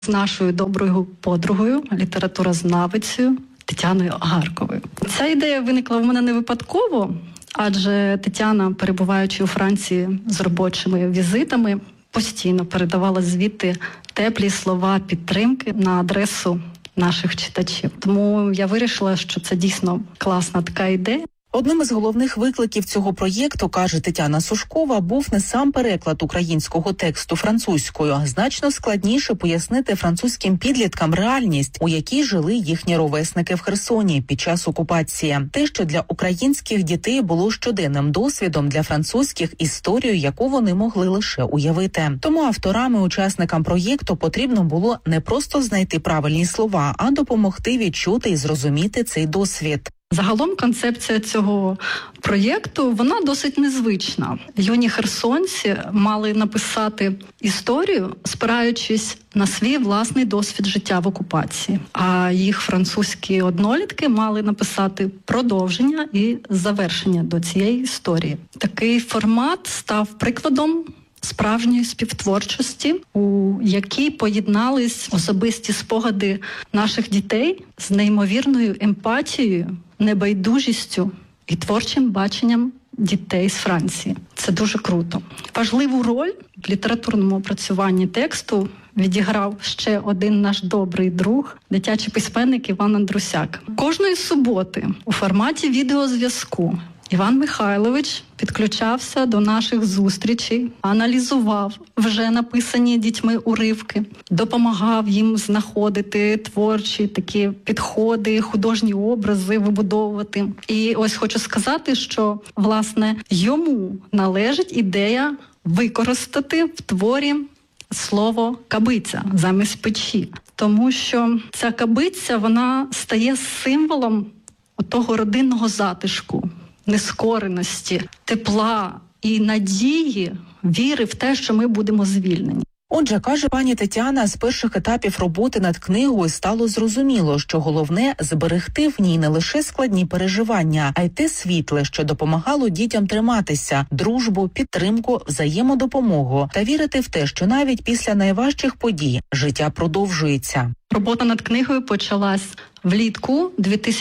з нашою доброю подругою, літературознавицею Тетяною Агарковою. Ця ідея виникла в мене не випадково, адже Тетяна, перебуваючи у Франції з робочими візитами, постійно передавала звідти теплі слова підтримки на адресу наших читачів. Тому я вирішила, що це дійсно класна така ідея. Одним із головних викликів цього проєкту, каже Тетяна Сушкова, був не сам переклад українського тексту французькою. Значно складніше пояснити французьким підліткам реальність, у якій жили їхні ровесники в Херсоні під час окупації. Те, що для українських дітей було щоденним досвідом, для французьких – історію, яку вони могли лише уявити. Тому авторам і учасникам проєкту потрібно було не просто знайти правильні слова, а допомогти відчути і зрозуміти цей досвід. Загалом концепція цього проєкту, вона досить незвична. Юні херсонці мали написати історію, спираючись на свій власний досвід життя в окупації. А їх французькі однолітки мали написати продовження і завершення до цієї історії. Такий формат став прикладом справжньої співтворчості, у якій поєднались особисті спогади наших дітей з неймовірною емпатією, небайдужістю і творчим баченням дітей з Франції. Це дуже круто. Важливу роль в літературному опрацюванні тексту відіграв ще один наш добрий друг, дитячий письменник Іван Андрусяк. Кожної суботи у форматі відеозв'язку Іван Михайлович підключався до наших зустрічей, аналізував вже написані дітьми уривки, допомагав їм знаходити творчі такі підходи, художні образи вибудовувати. І ось хочу сказати, що, власне, йому належить ідея використати в творі слово «кабиця» замість печі. Тому що ця кабиця, вона стає символом того родинного затишку, нескореності, тепла і надії, віри в те, що ми будемо звільнені. Отже, каже пані Тетяна, з перших етапів роботи над книгою стало зрозуміло, що головне – зберегти в ній не лише складні переживання, а й те світле, що допомагало дітям триматися, дружбу, підтримку, взаємодопомогу та вірити в те, що навіть після найважчих подій життя продовжується. Робота над книгою почалась влітку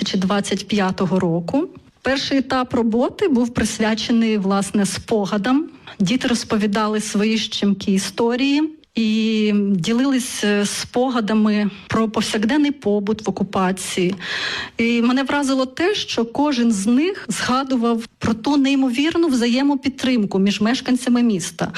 2025 року. Перший етап роботи був присвячений, власне, спогадам. Діти розповідали свої щемкі історії і ділились спогадами про повсякденний побут в окупації. І мене вразило те, що кожен з них згадував про ту неймовірну взаємопідтримку між мешканцями міста,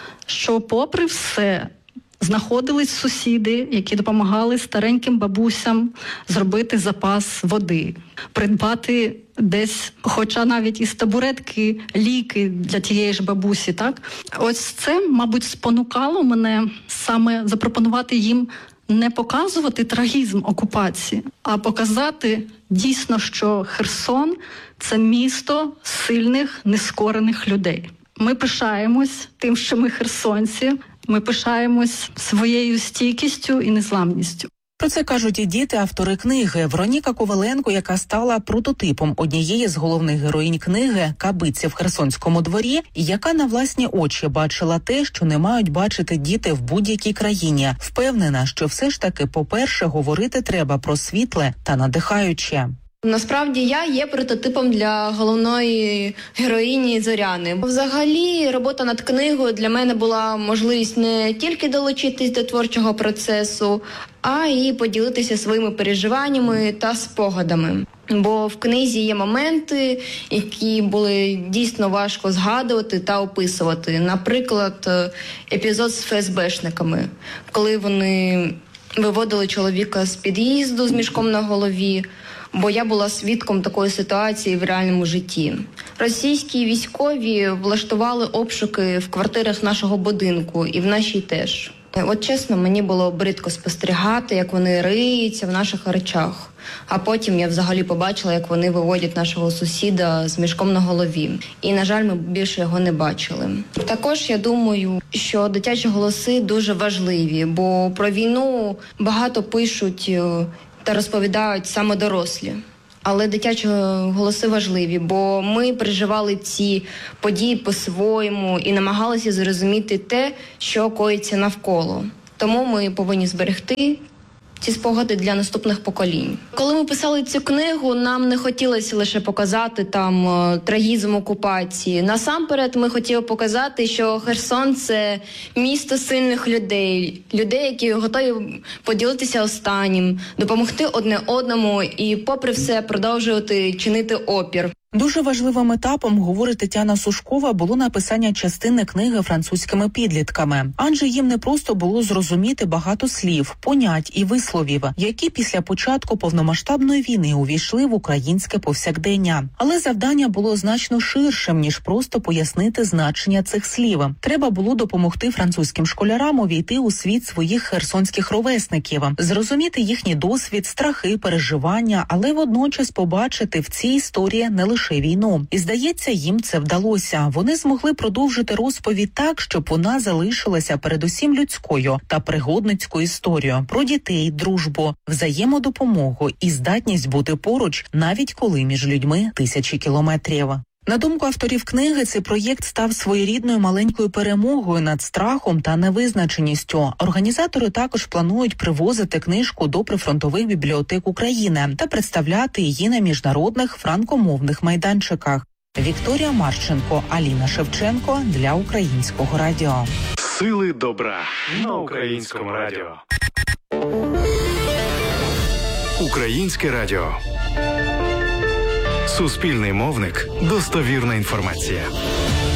що попри все знаходились сусіди, які допомагали стареньким бабусям зробити запас води, придбати десь, хоча навіть із табуретки, ліки для тієї ж бабусі, так? Ось це, мабуть, спонукало мене саме запропонувати їм не показувати трагізм окупації, а показати дійсно, що Херсон – це місто сильних, нескорених людей. Ми пишаємось тим, що ми херсонці, ми пишаємось своєю стійкістю і незламністю. Про це кажуть і діти, автори книги. Вероніка Коваленко, яка стала прототипом однієї з головних героїнь книги «Кабиці в Херсонському дворі», і яка на власні очі бачила те, що не мають бачити діти в будь-якій країні, впевнена, що все ж таки, по-перше, говорити треба про світле та надихаюче. Насправді я є прототипом для головної героїні Зоряни. Взагалі, робота над книгою для мене була можливість не тільки долучитись до творчого процесу, а й поділитися своїми переживаннями та спогадами. Бо в книзі є моменти, які були дійсно важко згадувати та описувати. Наприклад, епізод з ФСБшниками, коли вони виводили чоловіка з під'їзду з мішком на голові, бо я була свідком такої ситуації в реальному житті. Російські військові влаштували обшуки в квартирах нашого будинку і в нашій теж. От чесно, мені було бридко спостерігати, як вони риються в наших речах. А потім я взагалі побачила, як вони виводять нашого сусіда з мішком на голові. І, на жаль, ми більше його не бачили. Також я думаю, що дитячі голоси дуже важливі, бо про війну багато пишуть та розповідають саме дорослі. Але дитячі голоси важливі, бо ми переживали ці події по-своєму і намагалися зрозуміти те, що коїться навколо. Тому ми повинні зберегти ці спогади для наступних поколінь. Коли ми писали цю книгу, нам не хотілося лише показати там трагізм окупації. Насамперед ми хотіли показати, що Херсон – це місто сильних людей, які готові поділитися останнім, допомогти одне одному і, попри все, продовжувати чинити опір. Дуже важливим етапом, говорить Тетяна Сушкова, було написання частини книги французькими підлітками. Адже їм не просто було зрозуміти багато слів, понять і висловів, які після початку повномасштабної війни увійшли в українське повсякдення. Але завдання було значно ширшим, ніж просто пояснити значення цих слів. Треба було допомогти французьким школярам увійти у світ своїх херсонських ровесників, зрозуміти їхній досвід, страхи, переживання, але водночас побачити в цій історії не лише війну. І, здається, їм це вдалося. Вони змогли продовжити розповідь так, щоб вона залишилася передусім людською та пригодницькою історією про дітей, дружбу, взаємодопомогу і здатність бути поруч, навіть коли між людьми тисячі кілометрів. На думку авторів книги, цей проєкт став своєрідною маленькою перемогою над страхом та невизначеністю. Організатори також планують привозити книжку до прифронтових бібліотек України та представляти її на міжнародних франкомовних майданчиках. Вікторія Марченко, Аліна Шевченко для Українського радіо. Сили добра на Українському радіо. Українське радіо. Суспільний мовник. Достовірна інформація.